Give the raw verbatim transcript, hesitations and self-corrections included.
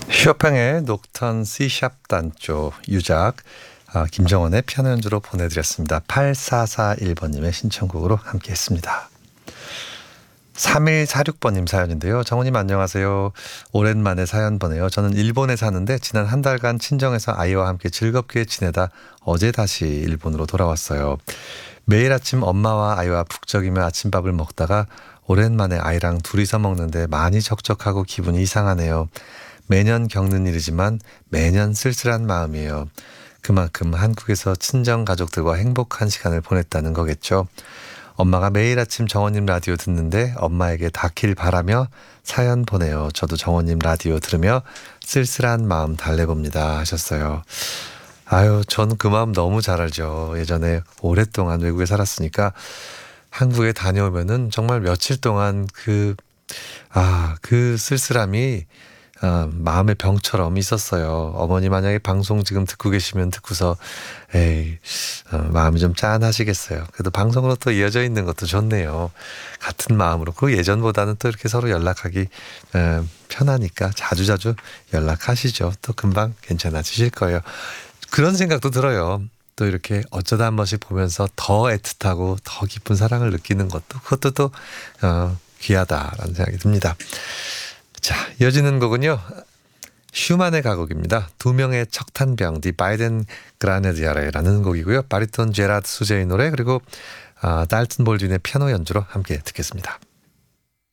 쇼팽의 녹턴 C샵 단조 유작 아, 김정원의 피아노 연주로 보내드렸습니다. 팔사사일 번님의 신청곡으로 함께했습니다. 삼일사육 번님 사연인데요. 정원님 안녕하세요. 오랜만에 사연 보내요. 저는 일본에 사는데 지난 한 달간 친정에서 아이와 함께 즐겁게 지내다 어제 다시 일본으로 돌아왔어요. 매일 아침 엄마와 아이와 북적이며 아침밥을 먹다가 오랜만에 아이랑 둘이서 먹는데 많이 적적하고 기분이 이상하네요. 매년 겪는 일이지만 매년 쓸쓸한 마음이에요. 그만큼 한국에서 친정 가족들과 행복한 시간을 보냈다는 거겠죠. 엄마가 매일 아침 정원님 라디오 듣는데 엄마에게 닿길 바라며 사연 보내요. 저도 정원님 라디오 들으며 쓸쓸한 마음 달래봅니다 하셨어요. 아유, 전 그 마음 너무 잘 알죠. 예전에 오랫동안 외국에 살았으니까 한국에 다녀오면은 정말 며칠 동안 그, 아, 그 쓸쓸함이 아, 마음의 병처럼 있었어요. 어머니 만약에 방송 지금 듣고 계시면 듣고서 에이 어, 마음이 좀 짠하시겠어요. 그래도 방송으로 또 이어져 있는 것도 좋네요. 같은 마음으로 그 예전보다는 또 이렇게 서로 연락하기 에, 편하니까 자주자주 연락하시죠. 또 금방 괜찮아지실 거예요. 그런 생각도 들어요. 또 이렇게 어쩌다 한 번씩 보면서 더 애틋하고 더 깊은 사랑을 느끼는 것도 그것도 또 어, 귀하다라는 생각이 듭니다. 자, 이어지는 곡은요. 슈만의 가곡입니다. 두 명의 척탄병 디 바이덴 그라네디아레라는 곡이고요. 바리톤 제라드 수제의 노래 그리고 아, 달튼 볼딘의 피아노 연주로 함께 듣겠습니다.